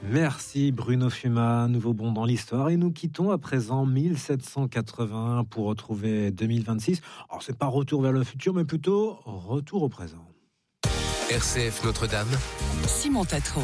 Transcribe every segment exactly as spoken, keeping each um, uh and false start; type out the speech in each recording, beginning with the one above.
Merci Bruno Fuma, nouveau bond dans l'histoire. Et nous quittons à présent mille sept cent quatre-vingts pour retrouver deux mille vingt-six. Alors c'est pas retour vers le futur, mais plutôt retour au présent. R C F Notre-Dame, Simon Tatro.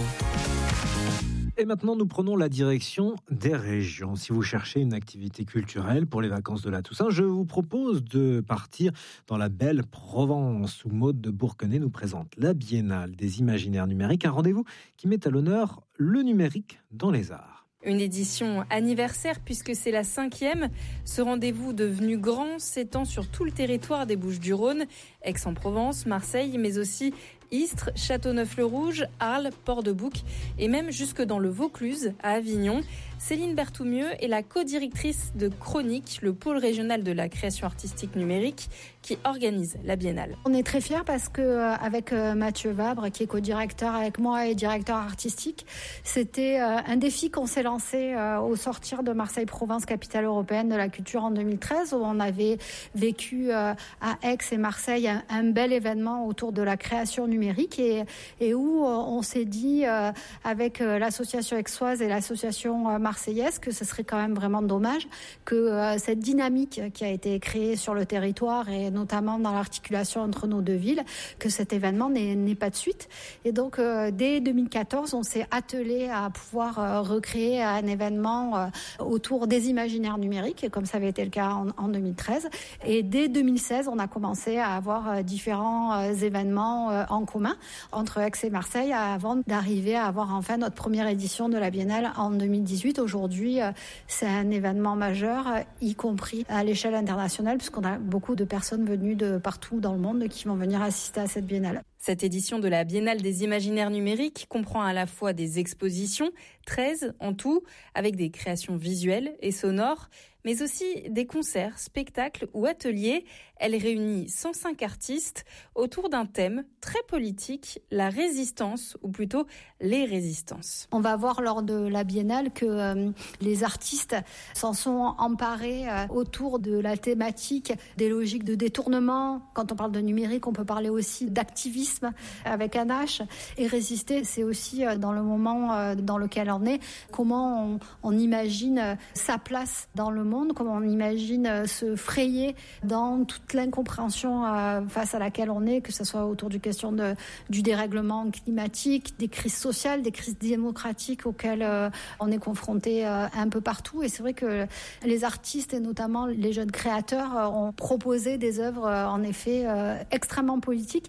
Et maintenant, nous prenons la direction des régions. Si vous cherchez une activité culturelle pour les vacances de la Toussaint, je vous propose de partir dans la belle Provence, où Maude de Bourquenay nous présente la Biennale des Imaginaires Numériques, un rendez-vous qui met à l'honneur le numérique dans les arts. Une édition anniversaire puisque c'est la cinquième. Ce rendez-vous devenu grand s'étend sur tout le territoire des Bouches-du-Rhône, Aix-en-Provence, Marseille, mais aussi Istres, Châteauneuf-le-Rouge, Arles, Port-de-Bouc et même jusque dans le Vaucluse, à Avignon. Céline Berthoumieux est la co-directrice de Chronique, le pôle régional de la création artistique numérique qui organise la Biennale. On est très fiers parce que euh, avec euh, Mathieu Vabre, qui est co-directeur avec moi et directeur artistique, c'était euh, un défi qu'on s'est lancé euh, au sortir de Marseille-Provence, capitale européenne de la culture en deux mille treize, où on avait vécu euh, à Aix et Marseille un, un bel événement autour de la création numérique et, et où euh, on s'est dit euh, avec euh, l'association aixoise et l'association euh, marseillaise que ce serait quand même vraiment dommage que euh, cette dynamique qui a été créée sur le territoire et notamment dans l'articulation entre nos deux villes, que cet événement n'ait, n'ait pas de suite. Et donc, euh, dès deux mille quatorze, on s'est attelé à pouvoir euh, recréer un événement euh, autour des imaginaires numériques, comme ça avait été le cas en, en deux mille treize. Et dès deux mille seize, on a commencé à avoir euh, différents euh, événements euh, en commun entre Aix et Marseille avant d'arriver à avoir enfin notre première édition de la Biennale en deux mille dix-huit. Aujourd'hui, euh, c'est un événement majeur, euh, y compris à l'échelle internationale, puisqu'on a beaucoup de personnes venues de partout dans le monde qui vont venir assister à cette biennale. Cette édition de la Biennale des Imaginaires Numériques comprend à la fois des expositions, treize en tout, avec des créations visuelles et sonores, mais aussi des concerts, spectacles ou ateliers. Elle réunit cent cinq artistes autour d'un thème très politique, la résistance, ou plutôt les résistances. On va voir lors de la Biennale que euh, les artistes s'en sont emparés euh, autour de la thématique des logiques de détournement. Quand on parle de numérique, on peut parler aussi d'activisme avec un H. Et résister, c'est aussi euh, dans le moment euh, dans lequel on est, comment on, on imagine euh, sa place dans le monde, comment on imagine euh, se frayer dans toute l'incompréhension euh, face à laquelle on est, que ce soit autour du question de, du dérèglement climatique, des crises sociales, des crises démocratiques auxquelles euh, on est confronté euh, un peu partout. Et c'est vrai que les artistes et notamment les jeunes créateurs euh, ont proposé des œuvres euh, en effet euh, extrêmement politiques.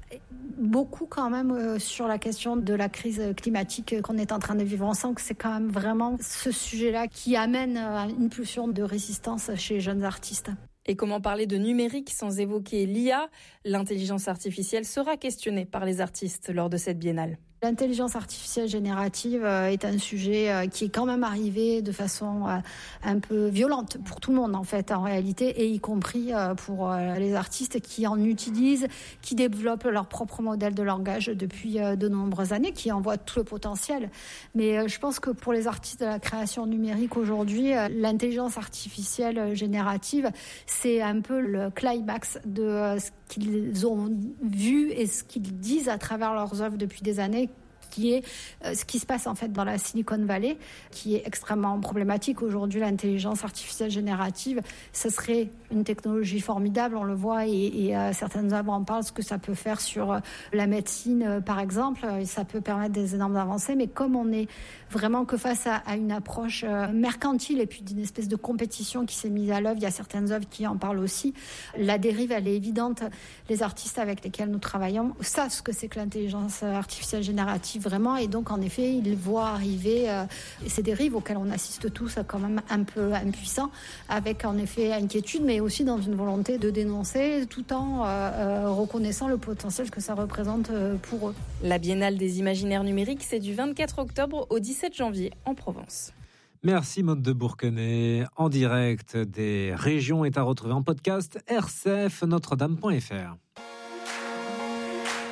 Beaucoup quand même euh, sur la question de la crise climatique qu'on est en train de vivre. On sent que c'est quand même vraiment ce sujet-là qui amène à une pulsion de résistance chez les jeunes artistes. Et comment parler de numérique sans évoquer l'I A ? L'intelligence artificielle sera questionnée par les artistes lors de cette biennale. L'intelligence artificielle générative est un sujet qui est quand même arrivé de façon un peu violente pour tout le monde en fait en réalité, et y compris pour les artistes qui en utilisent, qui développent leur propre modèle de langage depuis de nombreuses années, qui en voient tout le potentiel. Mais je pense que pour les artistes de la création numérique aujourd'hui, l'intelligence artificielle générative, c'est un peu le climax de ce qu'ils ont vu et ce qu'ils disent à travers leurs œuvres depuis des années, qui est euh, ce qui se passe en fait dans la Silicon Valley, qui est extrêmement problématique. Aujourd'hui, l'intelligence artificielle générative, ce serait une technologie formidable, on le voit, et, et euh, certaines œuvres en parlent, ce que ça peut faire sur euh, la médecine, euh, par exemple, et ça peut permettre des énormes avancées, mais comme on est vraiment que face à, à une approche euh, mercantile et puis d'une espèce de compétition qui s'est mise à l'œuvre, il y a certaines œuvres qui en parlent aussi, la dérive, elle est évidente. Les artistes avec lesquels nous travaillons savent ce que c'est que l'intelligence artificielle générative, vraiment, et donc en effet ils voient arriver euh, ces dérives auxquelles on assiste tous quand même un peu impuissants, avec en effet inquiétude, mais aussi dans une volonté de dénoncer tout en euh, euh, reconnaissant le potentiel que ça représente euh, pour eux. La Biennale des Imaginaires Numériques, c'est du vingt-quatre octobre au dix-sept janvier en Provence. Merci Maude de Bourquenay. En direct des régions est à retrouver en podcast r c f notre dame point f r.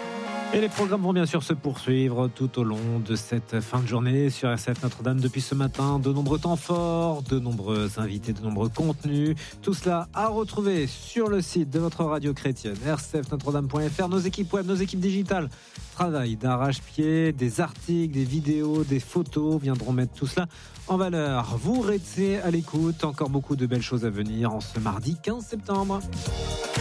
Et les programmes vont bien sûr se poursuivre tout au long de cette fin de journée sur R C F Notre-Dame. Depuis ce matin, de nombreux temps forts, de nombreux invités, de nombreux contenus. Tout cela à retrouver sur le site de votre radio chrétienne, r c f notre dame point f r. Nos équipes web, nos équipes digitales travaillent d'arrache-pied, des articles, des vidéos, des photos viendront mettre tout cela en valeur. Vous restez à l'écoute, encore beaucoup de belles choses à venir en ce mardi quinze septembre.